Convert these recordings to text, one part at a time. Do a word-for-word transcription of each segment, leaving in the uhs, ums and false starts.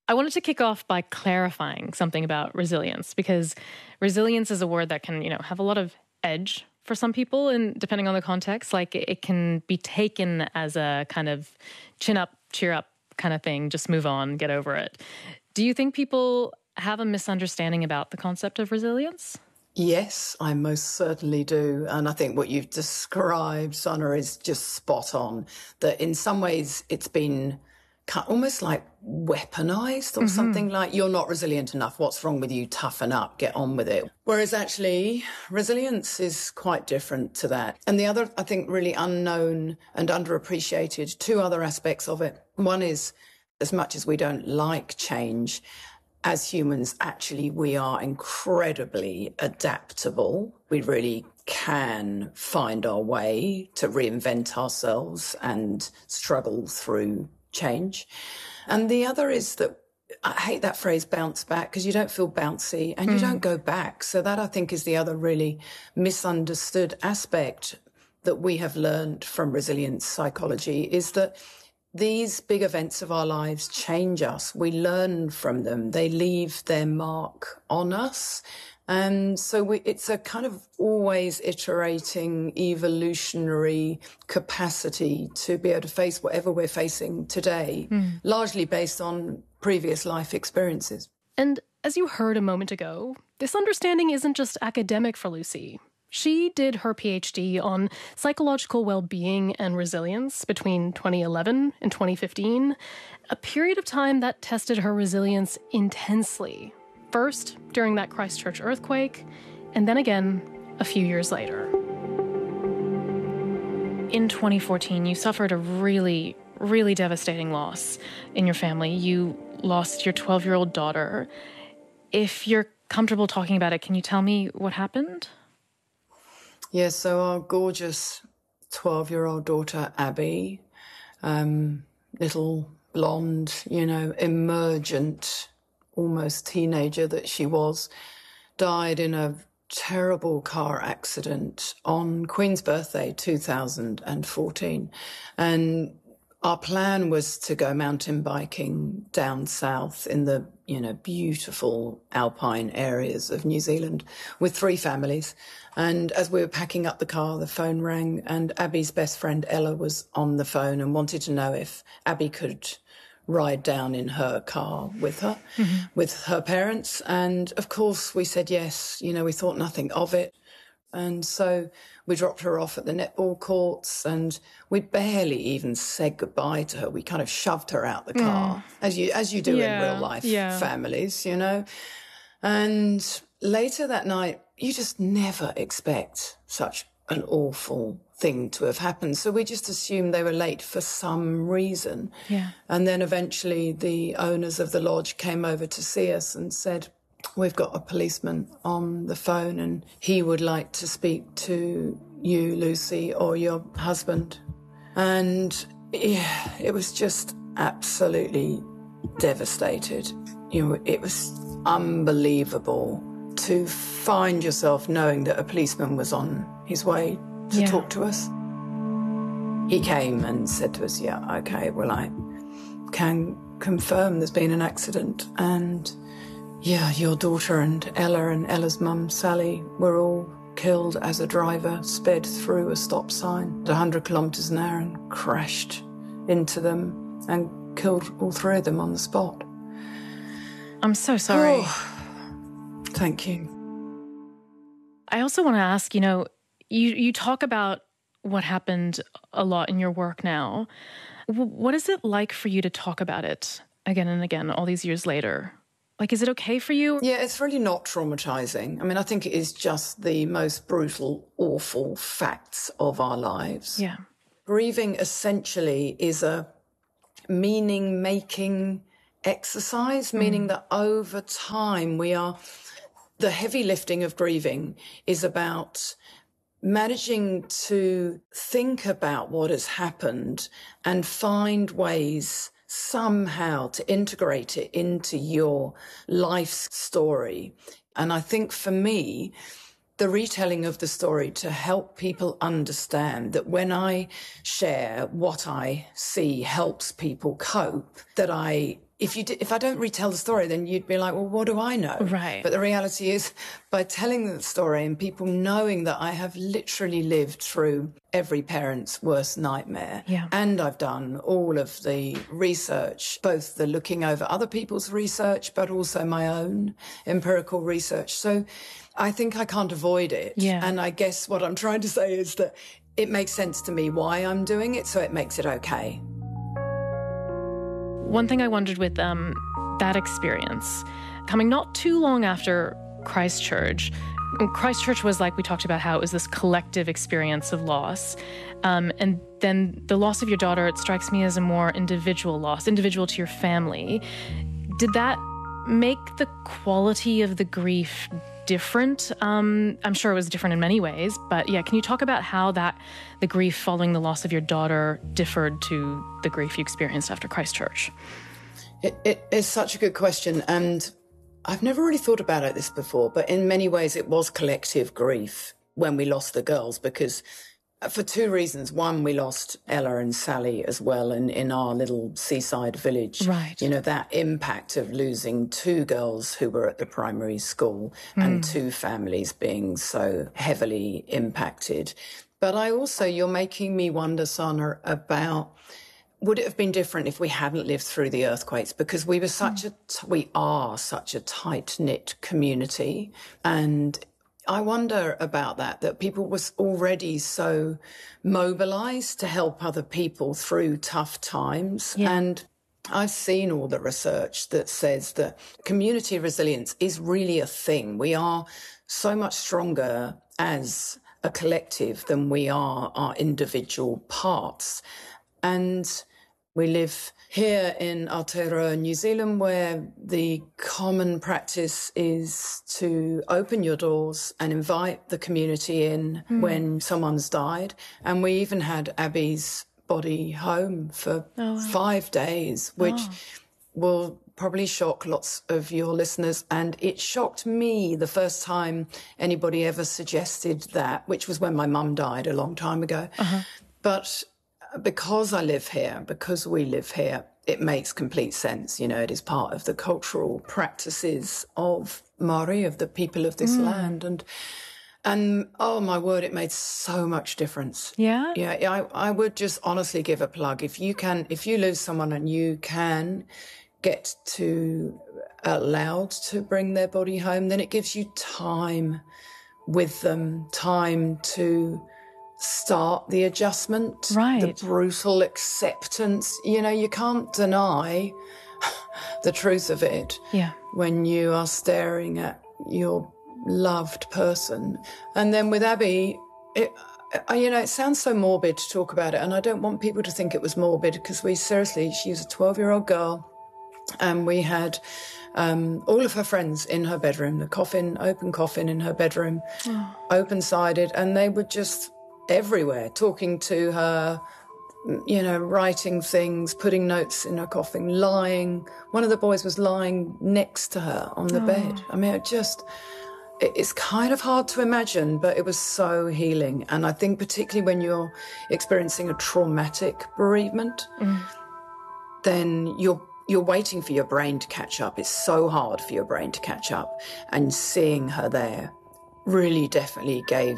I wanted to kick off by clarifying something about resilience, because resilience is a word that can, you know, have a lot of edge for some people, and depending on the context, like it can be taken as a kind of chin up, cheer up kind of thing, just move on, get over it. Do you think people have a misunderstanding about the concept of resilience? Yes, I most certainly do. And I think what you've described, Sana, is just spot on. That in some ways it's been almost like weaponized or mm-hmm. something like, you're not resilient enough. What's wrong with you? Toughen up, get on with it. Whereas actually resilience is quite different to that. And the other, I think, really unknown and underappreciated, two other aspects of it. One is, as much as we don't like change, as humans, actually, we are incredibly adaptable. We really can find our way to reinvent ourselves and struggle through change. And the other is that, I hate that phrase, bounce back, because you don't feel bouncy and you mm. don't go back. So that, I think, is the other really misunderstood aspect that we have learned from resilience psychology, is that these big events of our lives change us. We learn from them. They leave their mark on us. And so we, it's a kind of always iterating evolutionary capacity to be able to face whatever we're facing today, mm. largely based on previous life experiences. And as you heard a moment ago, this understanding isn't just academic for Lucy. She did her PhD on psychological well-being and resilience between twenty eleven and twenty fifteen, a period of time that tested her resilience intensely. First, during that Christchurch earthquake, and then again a few years later. In twenty fourteen, you suffered a really, really devastating loss in your family. You lost your twelve-year-old daughter. If you're comfortable talking about it, can you tell me what happened? Yes, so our gorgeous twelve-year-old daughter, Abby, um, little blonde, you know, emergent, almost teenager that she was, died in a terrible car accident on Queen's birthday, two thousand fourteen. And our plan was to go mountain biking down south in the, you know, beautiful alpine areas of New Zealand with three families. And as we were packing up the car, the phone rang, and Abby's best friend Ella was on the phone and wanted to know if Abby could ride down in her car with her, mm-hmm. with her parents. And of course we said yes. You know, we thought nothing of it. And so we dropped her off at the netball courts, and we barely even said goodbye to her. We kind of shoved her out the car, mm. as you as you do yeah, in real life yeah. families, you know. And later that night, you just never expect such an awful thing to have happened. So we just assumed they were late for some reason. Yeah. And then eventually the owners of the lodge came over to see us and said, we've got a policeman on the phone and he would like to speak to you, Lucy, or your husband. And yeah, it was just absolutely devastated. You know, it was unbelievable to find yourself knowing that a policeman was on his way to yeah. talk to us. He came and said to us, yeah, okay, well, I can confirm there's been an accident, and yeah, your daughter and Ella and Ella's mum, Sally, were all killed as a driver sped through a stop sign at one hundred kilometres an hour and crashed into them and killed all three of them on the spot. I'm so sorry. Oh, thank you. I also want to ask, you know, you, you talk about what happened a lot in your work now. W- what is it like for you to talk about it again and again all these years later? Like, is it okay for you? Yeah, it's really not traumatizing. I mean, I think it is just the most brutal, awful facts of our lives. Yeah. Grieving essentially is a meaning-making exercise, mm. meaning that over time we are... The heavy lifting of grieving is about managing to think about what has happened and find ways somehow to integrate it into your life's story. And I think for me, the retelling of the story to help people understand that when I share what I see helps people cope, that I if you, if I don't retell the story, then you'd be like, well, what do I know? Right. But the reality is, by telling the story and people knowing that I have literally lived through every parent's worst nightmare, yeah. and I've done all of the research, both the looking over other people's research, but also my own empirical research. So I think I can't avoid it. Yeah. And I guess what I'm trying to say is that it makes sense to me why I'm doing it, so it makes it okay. One thing I wondered with um, that experience, coming not too long after Christchurch, Christchurch was, like we talked about, how it was this collective experience of loss. Um, and then the loss of your daughter, it strikes me as a more individual loss, individual to your family. Did that make the quality of the grief different? Um, I'm sure it was different in many ways, but yeah, can you talk about how that the grief following the loss of your daughter differed to the grief you experienced after Christchurch? It, it is such a good question, and I've never really thought about it this before, but in many ways it was collective grief when we lost the girls, because for two reasons. One, we lost Ella and Sally as well in, in our little seaside village. Right. You know, that impact of losing two girls who were at the primary school mm. and two families being so heavily impacted. But I also, you're making me wonder, Sana, about would it have been different if we hadn't lived through the earthquakes? Because we were such mm. a, we are such a tight-knit community. And I wonder about that, that people was already so mobilized to help other people through tough times. Yeah. And I've seen all the research that says that community resilience is really a thing. We are so much stronger as a collective than we are our individual parts. And we live here in Aotearoa, New Zealand, where the common practice is to open your doors and invite the community in mm. when someone's died. And we even had Abby's body home for oh, wow. five days, which oh. will probably shock lots of your listeners. And it shocked me the first time anybody ever suggested that, which was when my mum died a long time ago. Uh-huh. But because I live here, because we live here, it makes complete sense. You know, it is part of the cultural practices of Māori, of the people of this mm. land. And, and oh, my word, it made so much difference. Yeah? Yeah, I, I would just honestly give a plug. If you can, if you lose someone and you can get to allowed to bring their body home, then it gives you time with them, time to start the adjustment, right. the brutal acceptance. You know, you can't deny the truth of it yeah. when you are staring at your loved person. And then with Abby, it, you know, it sounds so morbid to talk about it, and I don't want people to think it was morbid, because we seriously, she was a twelve-year-old girl, and we had um, all of her friends in her bedroom, the coffin, open coffin in her bedroom, oh. open-sided, and they were just everywhere, talking to her, you know, writing things, putting notes in her coffin, lying. One of the boys was lying next to her on the oh. bed. I mean, it just, it's kind of hard to imagine, but it was so healing. And I think particularly when you're experiencing a traumatic bereavement, mm. then you're you're waiting for your brain to catch up. It's so hard for your brain to catch up. And seeing her there really definitely gave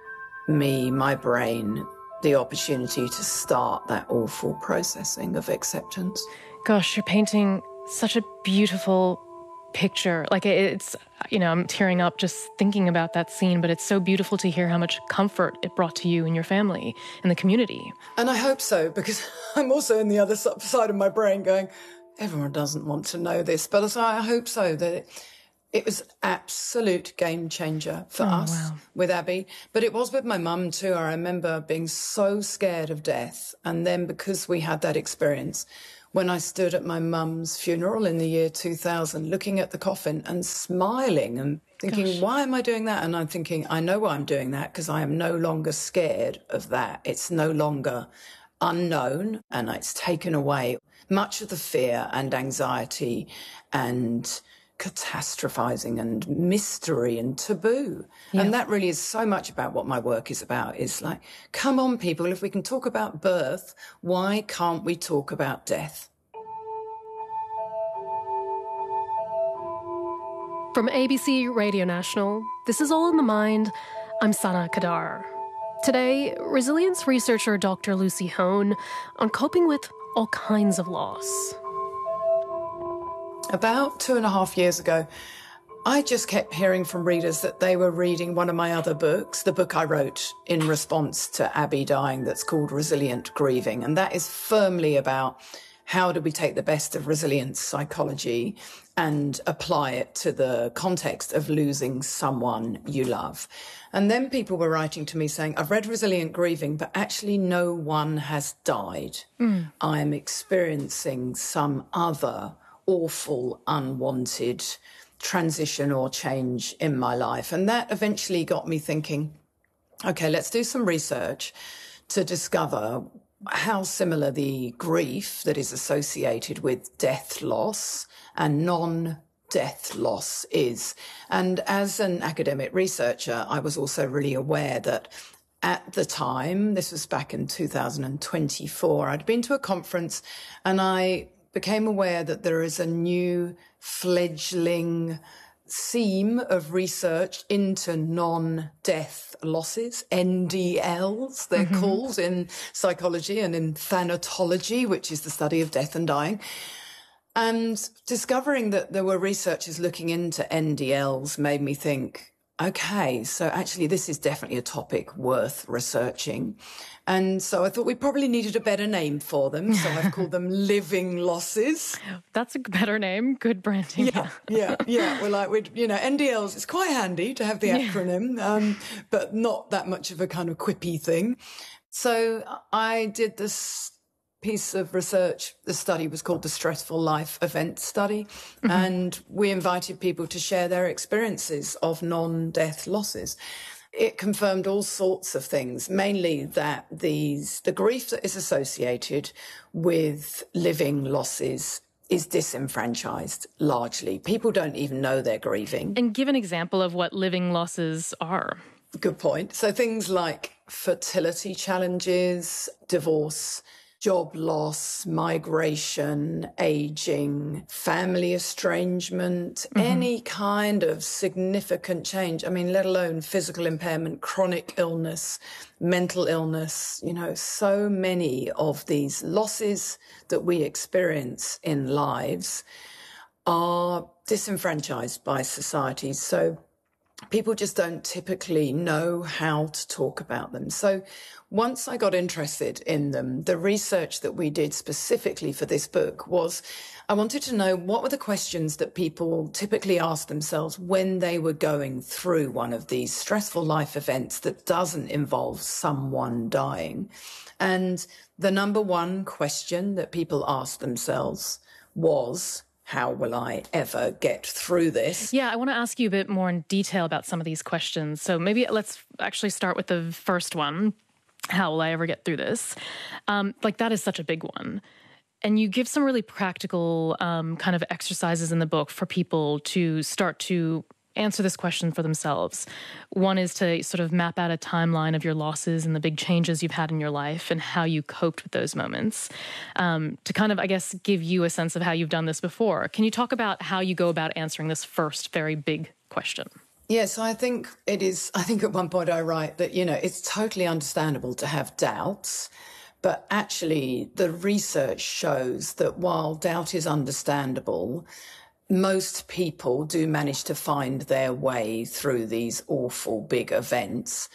me, my brain, the opportunity to start that awful processing of acceptance. Gosh, you're painting such a beautiful picture. Like, it's, you know, I'm tearing up just thinking about that scene, but it's so beautiful to hear how much comfort it brought to you and your family and the community. And I hope so, because I'm also in the other side of my brain going, everyone doesn't want to know this, but I hope so, that it, It was absolute game changer for oh, us wow. with Abby. But it was with my mum too. I remember being so scared of death. And then because we had that experience, when I stood at my mum's funeral in the year two thousand, looking at the coffin and smiling and thinking, Gosh. why am I doing that? And I'm thinking, I know why I'm doing that, because I am no longer scared of that. It's no longer unknown, and it's taken away much of the fear and anxiety and catastrophizing and mystery and taboo. Yeah. And that really is so much about what my work is about. Is like, come on, people, if we can talk about birth, why can't we talk about death? From A B C Radio National, this is All in the Mind. I'm Sana Kadar. Today, resilience researcher Doctor Lucy Hone on coping with all kinds of loss. About two and a half years ago, I just kept hearing from readers that they were reading one of my other books, the book I wrote in response to Abby dying, that's called Resilient Grieving. And that is firmly about how do we take the best of resilience psychology and apply it to the context of losing someone you love. And then people were writing to me saying, I've read Resilient Grieving, but actually no one has died. Mm. I'm experiencing some other awful, unwanted transition or change in my life. And that eventually got me thinking, okay, let's do some research to discover how similar the grief that is associated with death loss and non-death loss is. And as an academic researcher, I was also really aware that at the time, this was back in two thousand twenty-four, I'd been to a conference and I became aware that there is a new fledgling seam of research into non-death losses, N D Ls, they're mm-hmm. called in psychology and in thanatology, which is the study of death and dying. And discovering that there were researchers looking into N D Ls made me think, okay, so actually this is definitely a topic worth researching. And so I thought we probably needed a better name for them. So I've called them living losses. That's a better name. Good branding. Yeah, yeah, yeah. Well, like, we'd, you know, N D Ls, it's quite handy to have the acronym, yeah. um, but not that much of a kind of quippy thing. So I did this piece of research. The study was called the Stressful Life Event Study. Mm-hmm. And we invited people to share their experiences of non-death losses. It confirmed all sorts of things, mainly that these, the grief that is associated with living losses is disenfranchised largely. People don't even know they're grieving. And give an example of what living losses are. Good point. So things like fertility challenges, divorce, job loss, migration, aging, family estrangement, mm-hmm. any kind of significant change. I mean, let alone physical impairment, chronic illness, mental illness, you know, so many of these losses that we experience in lives are disenfranchised by society. So people just don't typically know how to talk about them. So once I got interested in them, the research that we did specifically for this book was I wanted to know what were the questions that people typically ask themselves when they were going through one of these stressful life events that doesn't involve someone dying. And the number one question that people asked themselves was, how will I ever get through this? Yeah, I want to ask you a bit more in detail about some of these questions. So maybe let's actually start with the first one. How will I ever get through this? Um, like that is such a big one. And you give some really practical um, kind of exercises in the book for people to start to answer this question for themselves. One is to sort of map out a timeline of your losses and the big changes you've had in your life and how you coped with those moments. Um, to kind of, I guess, give you a sense of how you've done this before. Can you talk about how you go about answering this first very big question? Yes, I think it is. I think at one point I write that, you know, it's totally understandable to have doubts, but actually the research shows that while doubt is understandable, most people do manage to find their way through these awful big events.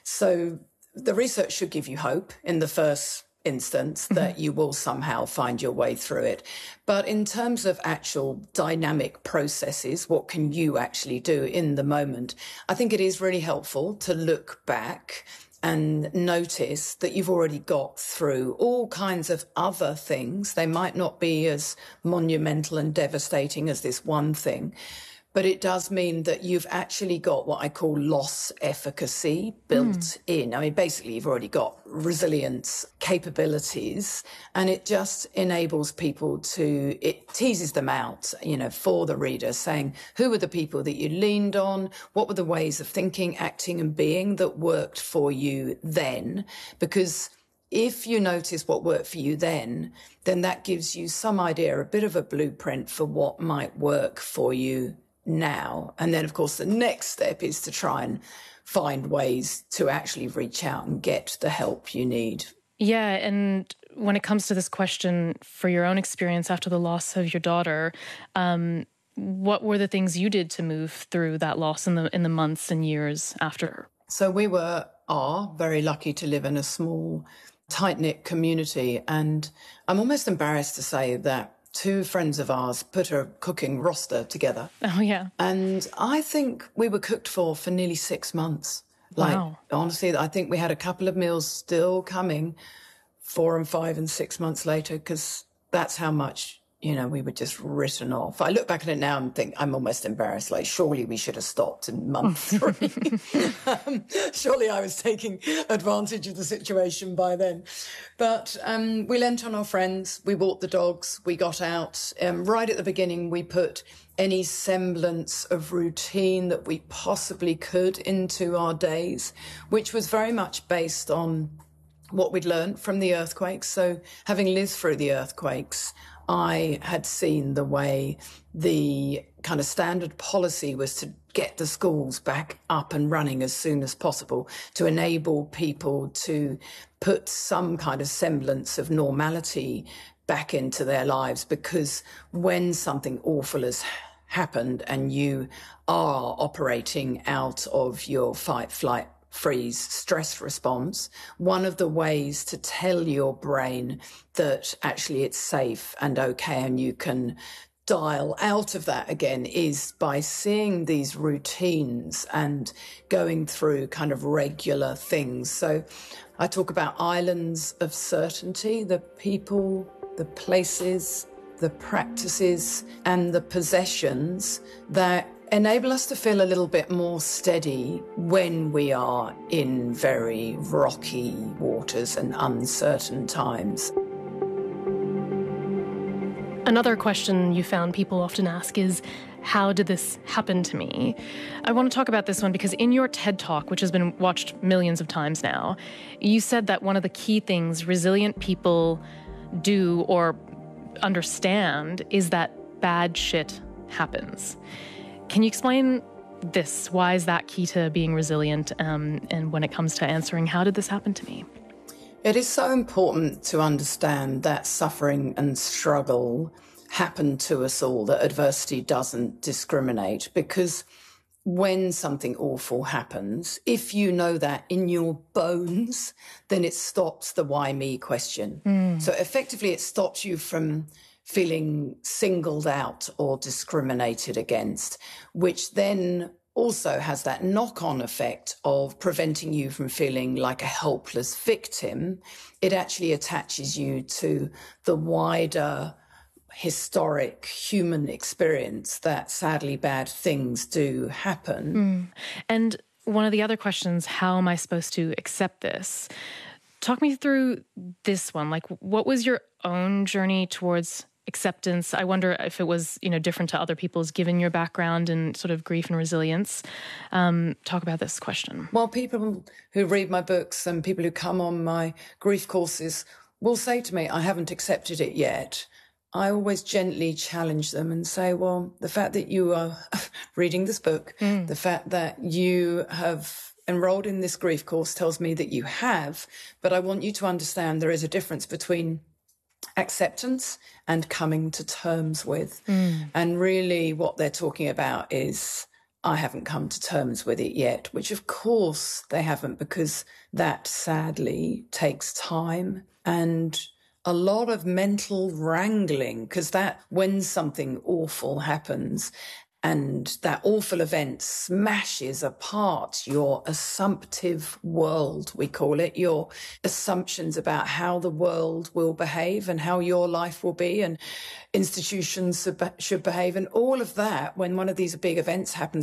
So the research should give you hope in the first instance that you will somehow find your way through it. But in terms of actual dynamic processes, what can you actually do in the moment? I think it is really helpful to look back and notice that you've already got through all kinds of other things. They might not be as monumental and devastating as this one thing, but it does mean that you've actually got what I call loss efficacy built mm. in. I mean, basically, you've already got resilience capabilities, and it just enables people to, it teases them out, you know, for the reader, saying, who were the people that you leaned on? What were the ways of thinking, acting, and being that worked for you then? Because if you notice what worked for you then, then that gives you some idea, a bit of a blueprint for what might work for you now. And then, of course, the next step is to try and find ways to actually reach out and get the help you need. Yeah, and when it comes to this question, for your own experience after the loss of your daughter, um, what were the things you did to move through that loss in the in the months and years after? So we were, are very lucky to live in a small, tight-knit community. And I'm almost embarrassed to say that two friends of ours put a cooking roster together. Oh, yeah. And I think we were cooked for for nearly six months. Like, wow. Honestly, I think we had a couple of meals still coming four and five and six months later, because that's how much, you know, we were just written off. I look back at it now and think I'm almost embarrassed. Like, surely we should have stopped in month three. um, surely I was taking advantage of the situation by then. But um, we lent on our friends. We walked the dogs. We got out. Um, right at the beginning, we put any semblance of routine that we possibly could into our days, which was very much based on what we'd learned from the earthquakes. So having lived through the earthquakes, I had seen the way the kind of standard policy was to get the schools back up and running as soon as possible, to enable people to put some kind of semblance of normality back into their lives. Because when something awful has happened and you are operating out of your fight, flight, freeze stress response, one of the ways to tell your brain that actually it's safe and okay and you can dial out of that again is by seeing these routines and going through kind of regular things. So I talk about islands of certainty, the people, the places, the practices and the possessions that enable us to feel a little bit more steady when we are in very rocky waters and uncertain times. Another question you found people often ask is, how did this happen to me? I want to talk about this one because in your TED Talk, which has been watched millions of times now, you said that one of the key things resilient people do or understand is that bad shit happens. Can you explain this? Why is that key to being resilient? Um, and when it comes to answering, how did this happen to me? It is so important to understand that suffering and struggle happen to us all, that adversity doesn't discriminate, because when something awful happens, if you know that in your bones, then it stops the why me question. Mm. So effectively it stops you from feeling singled out or discriminated against, which then also has that knock-on effect of preventing you from feeling like a helpless victim. It actually attaches you to the wider historic human experience that sadly bad things do happen. Mm. And one of the other questions, how am I supposed to accept this? Talk me through this one. Like, what was your own journey towards acceptance? I wonder if it was, you know, different to other people's, given your background and sort of grief and resilience. Um, talk about this question. Well, people who read my books and people who come on my grief courses will say to me, I haven't accepted it yet. I always gently challenge them and say, well, the fact that you are reading this book, mm. the fact that you have enrolled in this grief course tells me that you have, but I want you to understand there is a difference between acceptance and coming to terms with. Mm. And really what they're talking about is, I haven't come to terms with it yet, which of course they haven't, because that sadly takes time and a lot of mental wrangling, because that when something awful happens and that awful event smashes apart your assumptive world, we call it, your assumptions about how the world will behave and how your life will be and institutions should behave. And all of that, when one of these big events happens,